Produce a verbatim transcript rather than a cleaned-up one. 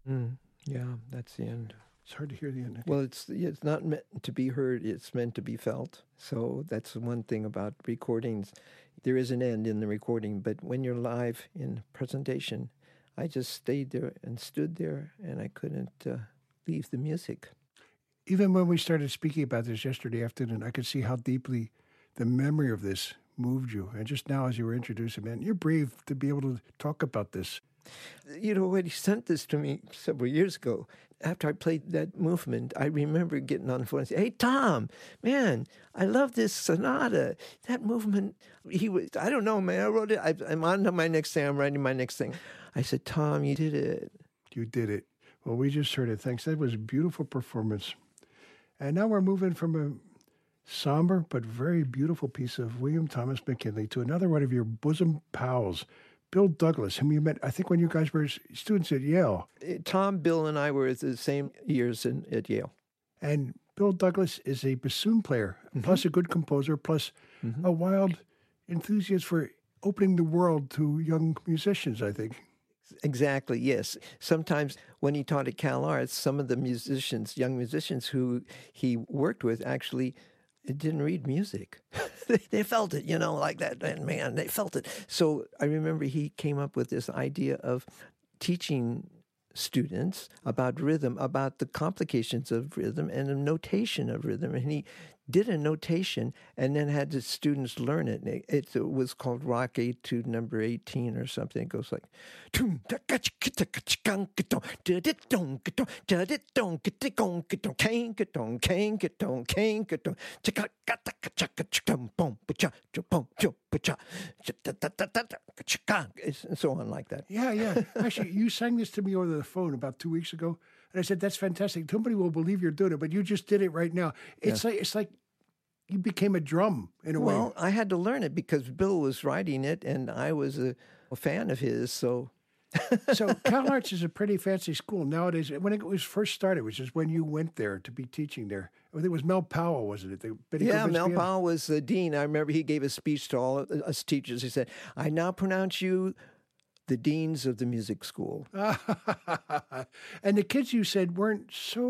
Mm, yeah, that's the end. It's hard to hear the end. Well, it's it's not meant to be heard, it's meant to be felt. So that's one thing about recordings. There is an end in the recording, but when you're live in presentation, I just stayed there and stood there, and I couldn't uh, leave the music. Even when we started speaking about this yesterday afternoon, I could see how deeply the memory of this moved you. And just now, as you were introducing, man, you're brave to be able to talk about this. You know, when he sent this to me several years ago, after I played that movement, I remember getting on the phone and saying, "Hey, Tom, man, I love this sonata. That movement." He was, I don't know, man. I wrote it. I, I'm on to my next thing. I'm writing my next thing. I said, "Tom, you did it. You did it." Well, we just heard it. Thanks. That was a beautiful performance. And now we're moving from a somber but very beautiful piece of William Thomas McKinley to another one of your bosom pals, Bill Douglas, whom you met, I think, when you guys were students at Yale. Tom, Bill, and I were at the same years in, at Yale. And Bill Douglas is a bassoon player, mm-hmm. plus a good composer, plus mm-hmm. a wild enthusiast for opening the world to young musicians, I think. Exactly, yes. Sometimes when he taught at Cal Arts, some of the musicians, young musicians who he worked with, actually didn't read music. They felt it, you know, like that. And man, they felt it. So I remember he came up with this idea of teaching students about rhythm, about the complications of rhythm and the notation of rhythm. And he did a notation and then had the students learn it. It, it, it was called Rock Etude number eighteen or something. It goes like, and so on like that. Yeah, yeah. Actually, you sang this to me over the phone about two weeks ago. And I said, "That's fantastic. Nobody will believe you're doing it, but you just did it right now." It's yeah. like it's like you became a drum in a well, way. Well, I had to learn it because Bill was writing it, and I was a, a fan of his. So, so Cal Arts is a pretty fancy school nowadays. When it was first started, which is when you went there to be teaching there, I think it was Mel Powell, wasn't it? The, yeah, Mel Powell was the dean. I remember he gave a speech to all us teachers. He said, "I now pronounce you the deans of the music school." And the kids, you said, weren't so